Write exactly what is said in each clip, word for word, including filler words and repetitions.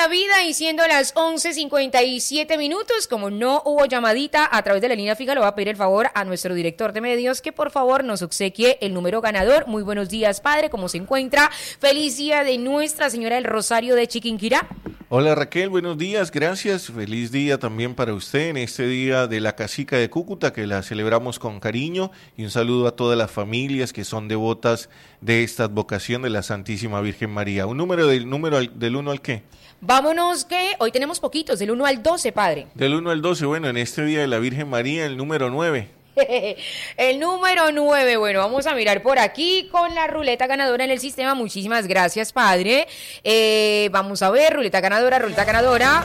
la vida y siendo las once cincuenta y siete minutos, como no hubo llamadita a través de la línea fija, le voy a pedir el favor a nuestro director de medios que por favor nos obsequie el número ganador. Muy buenos días, padre, ¿cómo se encuentra? Feliz día de Nuestra Señora del Rosario de Chiquinquirá. Hola Raquel, buenos días, gracias. Feliz día también para usted en este día de la Casica de Cúcuta, que la celebramos con cariño, y un saludo a todas las familias que son devotas de esta advocación de la Santísima Virgen María. ¿Un número del número al, del uno al qué? Vámonos que hoy tenemos poquitos, del uno al doce, padre. Del uno al doce, bueno, en este día de la Virgen María, el número nueve. El número nueve, bueno, vamos a mirar por aquí con la ruleta ganadora en el sistema. Muchísimas gracias, padre. Eh, vamos a ver, ruleta ganadora, ruleta ganadora.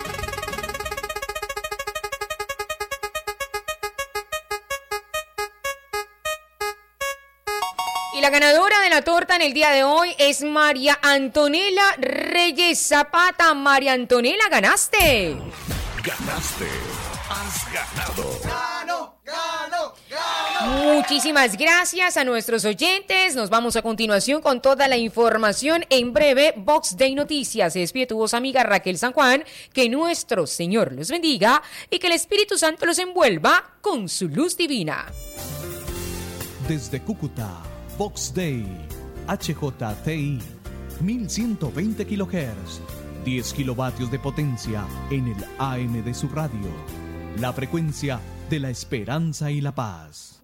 Y la ganadora de la torta en el día de hoy es María Antonella Reyes Zapata. María Antonella, ganaste. Ganaste. Has ganado. Gano, gano, gano. Muchísimas gracias a nuestros oyentes. Nos vamos a continuación con toda la información. En breve, Box Day Noticias. Se despide tu voz amiga Raquel San Juan. Que nuestro Señor los bendiga y que el Espíritu Santo los envuelva con su luz divina. Desde Cúcuta, Box Day, H J T I, mil ciento veinte kilohertz, diez kilovatios de potencia en el A M de su radio. La frecuencia de la esperanza y la paz.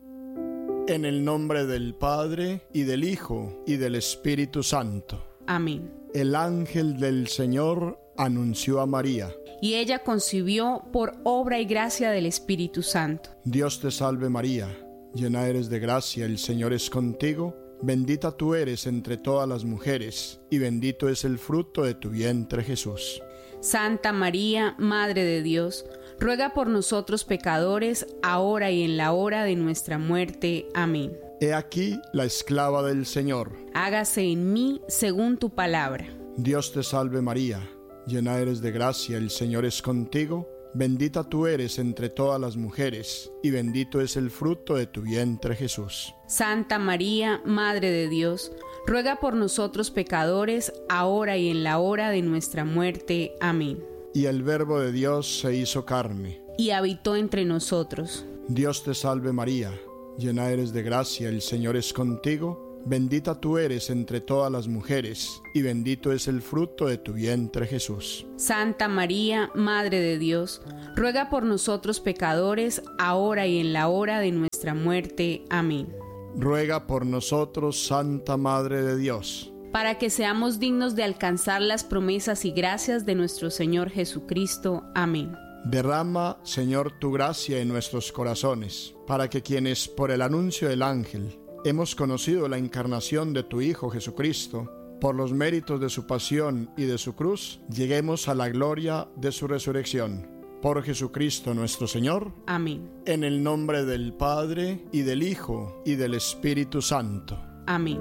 En el nombre del Padre, y del Hijo, y del Espíritu Santo. Amén. El ángel del Señor anunció a María. Y ella concibió por obra y gracia del Espíritu Santo. Dios te salve María, llena eres de gracia, el Señor es contigo. Bendita tú eres entre todas las mujeres, y bendito es el fruto de tu vientre Jesús. Santa María, Madre de Dios, ruega por nosotros pecadores, ahora y en la hora de nuestra muerte. Amén. He aquí la esclava del Señor. Hágase en mí según tu palabra. Dios te salve María, llena eres de gracia, el Señor es contigo. Bendita tú eres entre todas las mujeres, y bendito es el fruto de tu vientre Jesús. Santa María, Madre de Dios, ruega por nosotros pecadores, ahora y en la hora de nuestra muerte. Amén. Y el Verbo de Dios se hizo carne, y habitó entre nosotros. Dios te salve María, llena eres de gracia, el Señor es contigo. Bendita tú eres entre todas las mujeres, y bendito es el fruto de tu vientre Jesús. Santa María, Madre de Dios, ruega por nosotros pecadores, ahora y en la hora de nuestra muerte. Amén. Ruega por nosotros, Santa Madre de Dios, para que seamos dignos de alcanzar las promesas y gracias de nuestro Señor Jesucristo. Amén. Derrama, Señor, tu gracia en nuestros corazones, para que quienes por el anuncio del ángel hemos conocido la encarnación de tu Hijo Jesucristo, por los méritos de su pasión y de su cruz, lleguemos a la gloria de su resurrección. Por Jesucristo nuestro Señor. Amén. En el nombre del Padre, y del Hijo, y del Espíritu Santo. Amén.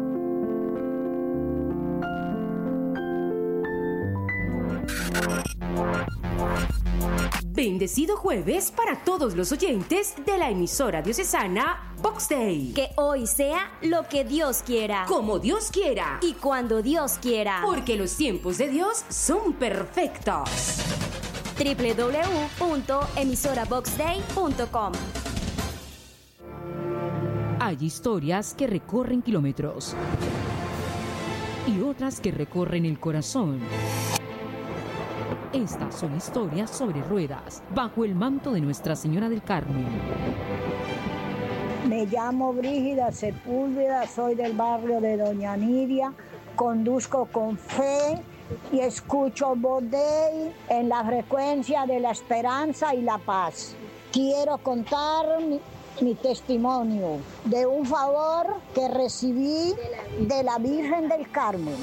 Bendecido jueves para todos los oyentes de la emisora diocesana Box Day. Que hoy sea lo que Dios quiera, como Dios quiera y cuando Dios quiera, porque los tiempos de Dios son perfectos. doble u doble u doble u punto emisora box day punto com. Hay historias que recorren kilómetros y otras que recorren el corazón. Estas son historias sobre ruedas, bajo el manto de Nuestra Señora del Carmen. Me llamo Brígida Sepúlveda, soy del barrio de Doña Nidia, conduzco con fe y escucho Box Day en la frecuencia de la esperanza y la paz. Quiero contar mi, mi testimonio de un favor que recibí de la Virgen del Carmen.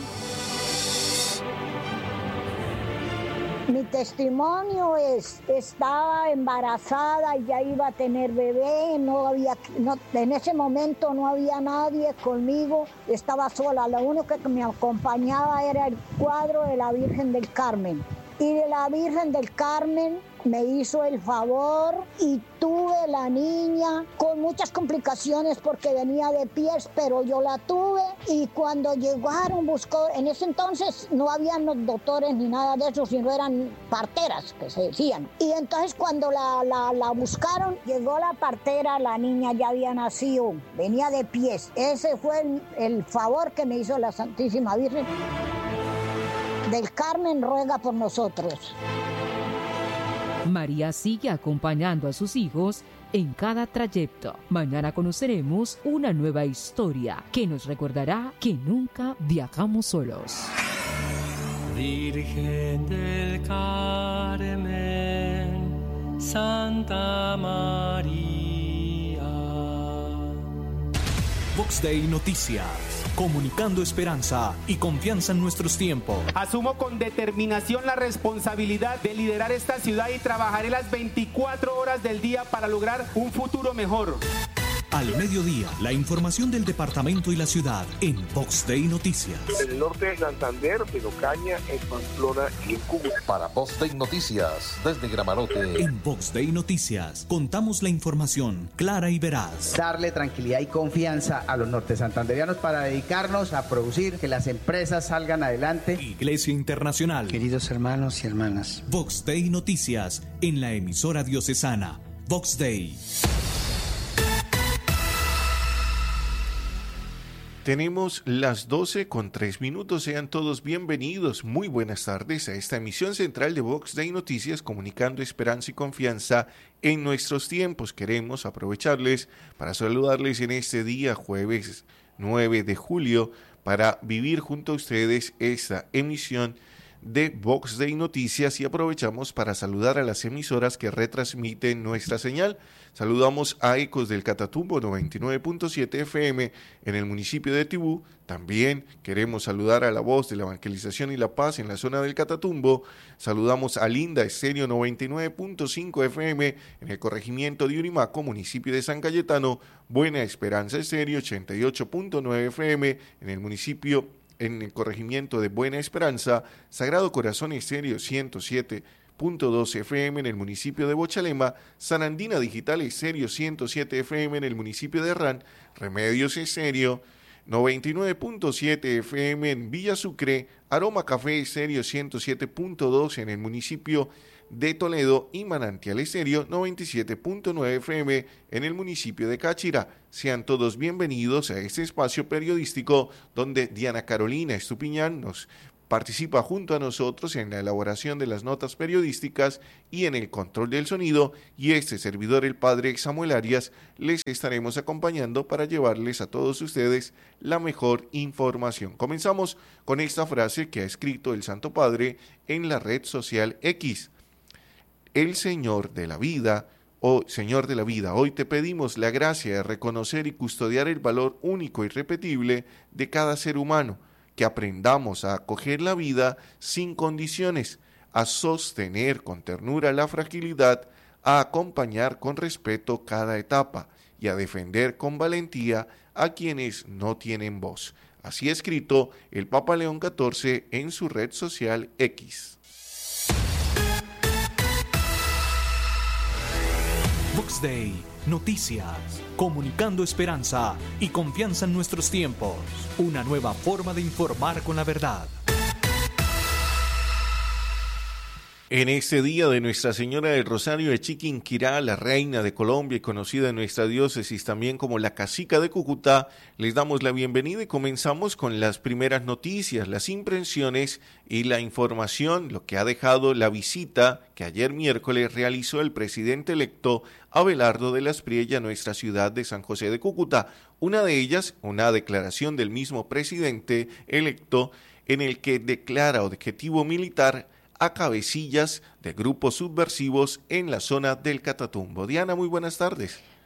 Mi testimonio es, estaba embarazada y ya iba a tener bebé, no había, no, en ese momento no había nadie conmigo, estaba sola, lo único que me acompañaba era el cuadro de la Virgen del Carmen. Y de la Virgen del Carmen me hizo el favor y tuve la niña con muchas complicaciones porque venía de pies, pero yo la tuve y cuando llegaron buscó, en ese entonces no habían los doctores ni nada de eso, sino eran parteras que se decían. Y entonces cuando la, la, la buscaron, llegó la partera, la niña ya había nacido, venía de pies. Ese fue el, el favor que me hizo la Santísima Virgen del Carmen, ruega por nosotros. María sigue acompañando a sus hijos en cada trayecto. Mañana conoceremos una nueva historia que nos recordará que nunca viajamos solos. Virgen del Carmen, Santa María. Vox Day Noticias, comunicando esperanza y confianza en nuestros tiempos. Asumo con determinación la responsabilidad de liderar esta ciudad y trabajaré las veinticuatro horas del día para lograr un futuro mejor. Al mediodía, la información del departamento y la ciudad en Vox Day Noticias. En el norte de Santander, en Ocaña, en Pamplona y en Cúcuta. Para Vox Day Noticias, desde Gramarote. En Vox Day Noticias, contamos la información clara y veraz. Darle tranquilidad y confianza a los norte santanderianos para dedicarnos a producir, que las empresas salgan adelante. Iglesia Internacional. Queridos hermanos y hermanas. Vox Day Noticias, en la emisora diocesana. Vox Day. Tenemos las doce con tres minutos, sean todos bienvenidos, muy buenas tardes a esta emisión central de Vox Day Noticias, comunicando esperanza y confianza en nuestros tiempos. Queremos aprovecharles para saludarles en este día, jueves nueve de julio, para vivir junto a ustedes esta emisión de Vox Day Noticias y aprovechamos para saludar a las emisoras que retransmiten nuestra señal. Saludamos a Ecos del Catatumbo noventa y nueve punto siete F M en el municipio de Tibú. También queremos saludar a La Voz de la Evangelización y la Paz en la zona del Catatumbo. Saludamos a Linda Estéreo noventa y nueve punto cinco F M en el corregimiento de Urimaco, municipio de San Cayetano. Buena Esperanza Estéreo ochenta y ocho punto nueve F M en el municipio, en el corregimiento de Buena Esperanza. Sagrado Corazón Estéreo ciento siete punto dos F M en el municipio de Bochalema, San Andina Digital Estéreo ciento siete F M en el municipio de Herrán, Remedios Estéreo noventa y nueve punto siete F M en Villa Sucre, Aroma Café Estéreo ciento siete punto dos en el municipio de Toledo y Manantial Estéreo noventa y siete punto nueve F M en el municipio de Cáchira. Sean todos bienvenidos a este espacio periodístico donde Diana Carolina Estupiñán nos participa junto a nosotros en la elaboración de las notas periodísticas y en el control del sonido, y este servidor, el padre Samuel Arias, les estaremos acompañando para llevarles a todos ustedes la mejor información. Comenzamos con esta frase que ha escrito el Santo Padre en la red social X. El Señor de la vida, oh Señor de la vida, hoy te pedimos la gracia de reconocer y custodiar el valor único e irrepetible de cada ser humano, que aprendamos a acoger la vida sin condiciones, a sostener con ternura la fragilidad, a acompañar con respeto cada etapa y a defender con valentía a quienes no tienen voz. Así ha escrito el Papa León catorce en su red social X. Vox Day Noticias, comunicando esperanza y confianza en nuestros tiempos. Una nueva forma de informar con la verdad. En este día de Nuestra Señora del Rosario de Chiquinquirá, la reina de Colombia y conocida en nuestra diócesis también como la Cacica de Cúcuta, les damos la bienvenida y comenzamos con las primeras noticias, las impresiones y la información, lo que ha dejado la visita que ayer miércoles realizó el presidente electo Abelardo de las Priella a nuestra ciudad de San José de Cúcuta. Una de ellas, una declaración del mismo presidente electo en el que declara objetivo militar a cabecillas de grupos subversivos en la zona del Catatumbo. Diana, muy buenas tardes.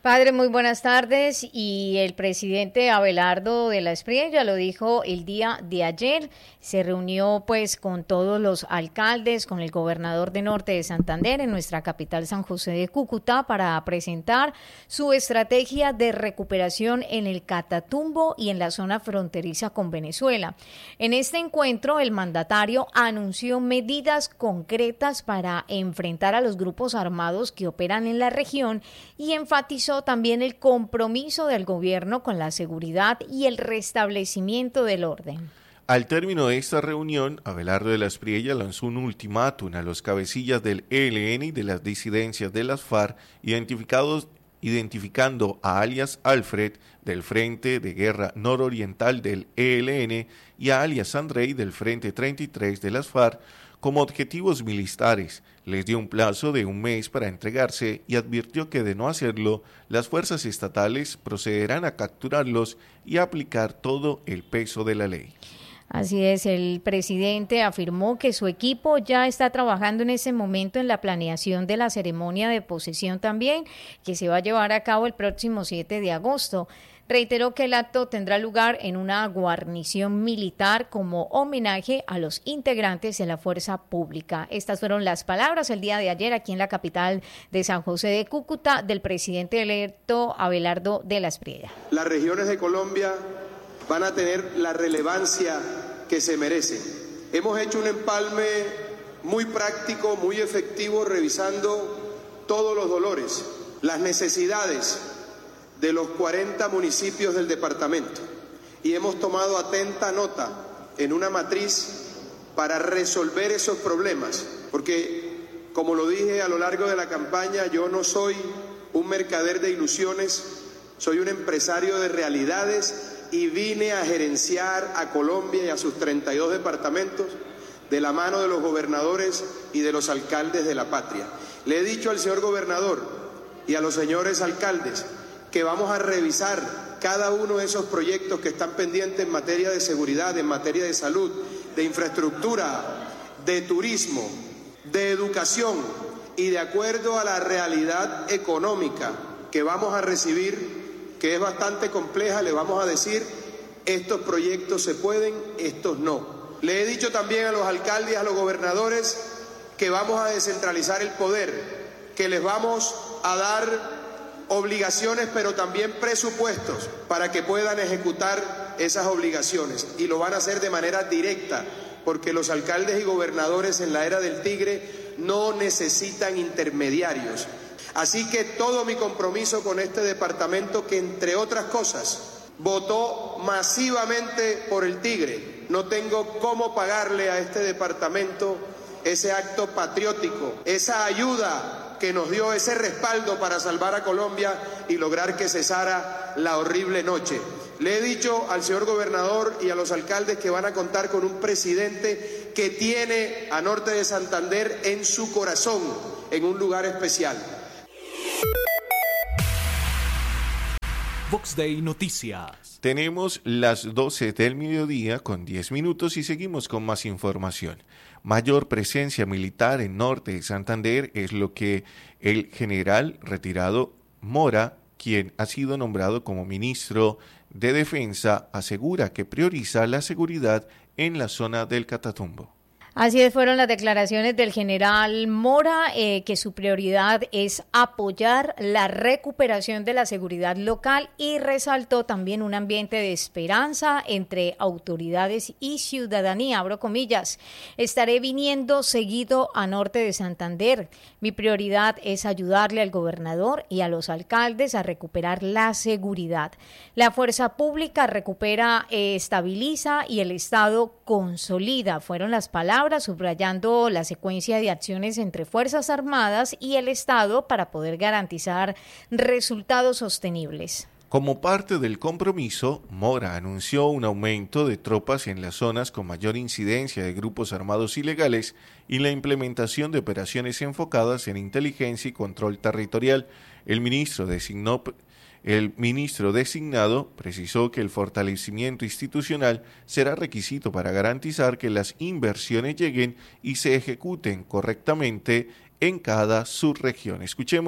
Padre, muy buenas tardes. Y el presidente Abelardo de la Espriella lo dijo el día de ayer. Se reunió pues con todos los alcaldes, con el gobernador de Norte de Santander en nuestra capital San José de Cúcuta para presentar su estrategia de recuperación en el Catatumbo y en la zona fronteriza con Venezuela. En este encuentro el mandatario anunció medidas concretas para enfrentar a los grupos armados que operan en la región y enfatizó también el compromiso del gobierno con la seguridad y el restablecimiento del orden. Al término de esta reunión, Abelardo de la Espriella lanzó un ultimátum a los cabecillas del E L N y de las disidencias de las FARC, identificados, identificando a alias Alfred del Frente de Guerra Nororiental del E L N y a alias Andrei del Frente treinta y tres de las FARC como objetivos militares. Les dio un plazo de un mes para entregarse y advirtió que de no hacerlo, las fuerzas estatales procederán a capturarlos y a aplicar todo el peso de la ley. Así es, el presidente afirmó que su equipo ya está trabajando en ese momento en la planeación de la ceremonia de posesión también, que se va a llevar a cabo el próximo siete de agosto. Reiteró que el acto tendrá lugar en una guarnición militar como homenaje a los integrantes de la fuerza pública. Estas fueron las palabras el día de ayer aquí en la capital de San José de Cúcuta del presidente electo Abelardo de la Espriella. Las regiones de Colombia van a tener la relevancia que se merecen. Hemos hecho un empalme muy práctico, muy efectivo, revisando todos los dolores, las necesidades de los cuarenta municipios del departamento, y hemos tomado atenta nota en una matriz para resolver esos problemas, porque, como lo dije a lo largo de la campaña, yo no soy un mercader de ilusiones, soy un empresario de realidades y vine a gerenciar a Colombia y a sus treinta y dos departamentos de la mano de los gobernadores y de los alcaldes de la patria. Le he dicho al señor gobernador y a los señores alcaldes que vamos a revisar cada uno de esos proyectos que están pendientes en materia de seguridad, en materia de salud, de infraestructura, de turismo, de educación, y de acuerdo a la realidad económica que vamos a recibir, que es bastante compleja, le vamos a decir, estos proyectos se pueden, estos no. Le he dicho también a los alcaldes y a los gobernadores que vamos a descentralizar el poder, que les vamos a dar obligaciones, pero también presupuestos para que puedan ejecutar esas obligaciones, y lo van a hacer de manera directa, porque los alcaldes y gobernadores en la era del tigre no necesitan intermediarios. Así que todo mi compromiso con este departamento, que entre otras cosas votó masivamente por el tigre, no tengo cómo pagarle a este departamento ese acto patriótico, esa ayuda que nos dio, ese respaldo para salvar a Colombia y lograr que cesara la horrible noche. Le he dicho al señor gobernador y a los alcaldes que van a contar con un presidente que tiene a Norte de Santander en su corazón, en un lugar especial. Vox Day Noticias. Tenemos las doce del mediodía con diez minutos y seguimos con más información. Mayor presencia militar en Norte de Santander es lo que el general retirado Mora, quien ha sido nombrado como ministro de Defensa, asegura que prioriza la seguridad en la zona del Catatumbo. Así fueron las declaraciones del general Mora, eh, que su prioridad es apoyar la recuperación de la seguridad local, y resaltó también un ambiente de esperanza entre autoridades y ciudadanía. Abro comillas, estaré viniendo seguido a Norte de Santander. Mi prioridad es ayudarle al gobernador y a los alcaldes a recuperar la seguridad. La fuerza pública recupera, eh, estabiliza y el Estado consolida. Fueron las palabras, subrayando la secuencia de acciones entre Fuerzas Armadas y el Estado para poder garantizar resultados sostenibles. Como parte del compromiso, Mora anunció un aumento de tropas en las zonas con mayor incidencia de grupos armados ilegales y la implementación de operaciones enfocadas en inteligencia y control territorial. El ministro designó El ministro designado precisó que el fortalecimiento institucional será requisito para garantizar que las inversiones lleguen y se ejecuten correctamente en cada subregión. Escuchemos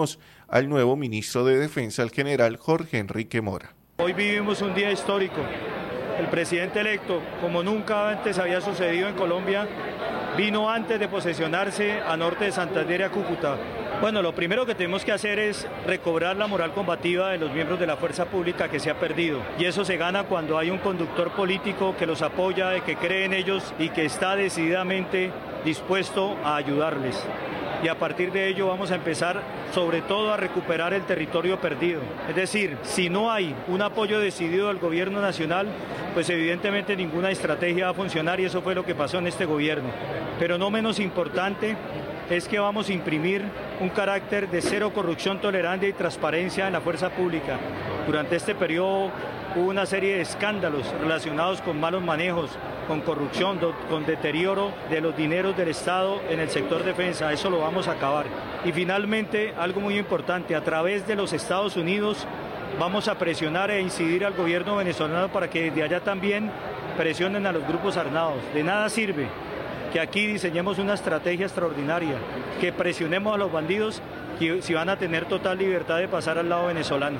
al nuevo ministro de Defensa, el general Jorge Enrique Mora. Hoy vivimos un día histórico. El presidente electo, como nunca antes había sucedido en Colombia, vino antes de posesionarse a norte de Santander y a Cúcuta. Bueno, lo primero que tenemos que hacer es recobrar la moral combativa de los miembros de la fuerza pública que se ha perdido. Y eso se gana cuando hay un conductor político que los apoya, que cree en ellos y que está decididamente dispuesto a ayudarles. Y a partir de ello vamos a empezar sobre todo a recuperar el territorio perdido. Es decir, si no hay un apoyo decidido del gobierno nacional, pues evidentemente ninguna estrategia va a funcionar y eso fue lo que pasó en este gobierno. Pero no menos importante es que vamos a imprimir un carácter de cero corrupción tolerante y transparencia en la fuerza pública. Durante este periodo hubo una serie de escándalos relacionados con malos manejos, con corrupción, con deterioro de los dineros del Estado en el sector defensa. Eso lo vamos a acabar. Y finalmente, algo muy importante, a través de los Estados Unidos vamos a presionar e incidir al gobierno venezolano para que desde allá también presionen a los grupos armados. De nada sirve que aquí diseñemos una estrategia extraordinaria, que presionemos a los bandidos que si van a tener total libertad de pasar al lado venezolano.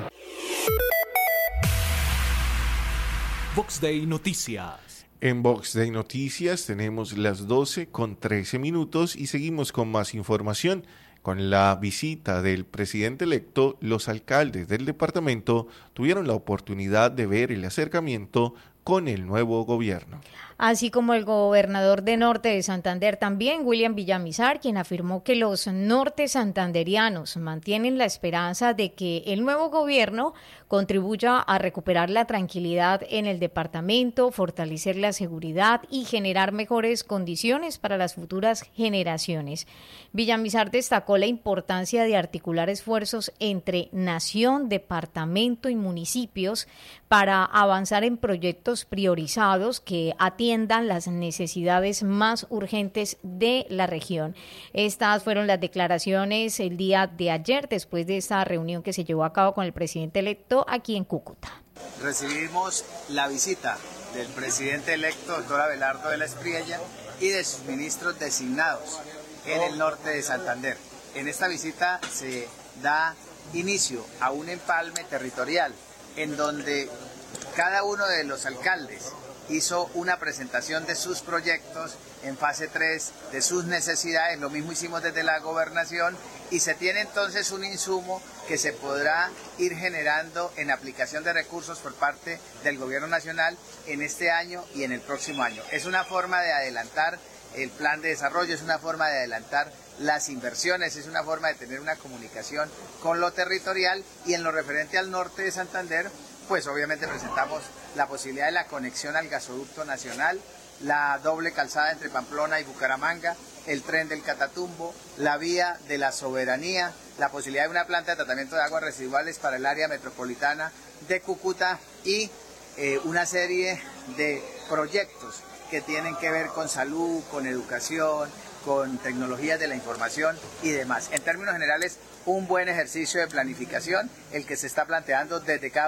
Vox Day Noticias. En Vox Day Noticias tenemos las doce con trece minutos y seguimos con más información. Con la visita del presidente electo, los alcaldes del departamento tuvieron la oportunidad de ver el acercamiento con el nuevo gobierno. Así como el gobernador de Norte de Santander también, William Villamizar, quien afirmó que los norte santanderianos mantienen la esperanza de que el nuevo gobierno contribuya a recuperar la tranquilidad en el departamento, fortalecer la seguridad y generar mejores condiciones para las futuras generaciones. Villamizar destacó la importancia de articular esfuerzos entre nación, departamento y municipios para avanzar en proyectos priorizados que atiendan las necesidades más urgentes de la región. Estas fueron las declaraciones el día de ayer, después de esta reunión que se llevó a cabo con el presidente electo aquí en Cúcuta. Recibimos la visita del presidente electo, doctor Abelardo de la Espriella, y de sus ministros designados en el norte de Santander. En esta visita se da inicio a un empalme territorial en donde cada uno de los alcaldes hizo una presentación de sus proyectos en fase tres, de sus necesidades, lo mismo hicimos desde la gobernación, y se tiene entonces un insumo que se podrá ir generando en aplicación de recursos por parte del gobierno nacional en este año y en el próximo año. Es una forma de adelantar el plan de desarrollo, es una forma de adelantar las inversiones, es una forma de tener una comunicación con lo territorial, y en lo referente al norte de Santander, pues obviamente presentamos la posibilidad de la conexión al gasoducto nacional, la doble calzada entre Pamplona y Bucaramanga, el tren del Catatumbo, la vía de la soberanía, la posibilidad de una planta de tratamiento de aguas residuales para el área metropolitana de Cúcuta y eh, una serie de proyectos que tienen que ver con salud, con educación, con tecnologías de la información y demás. En términos generales, un buen ejercicio de planificación, el que se está planteando desde cada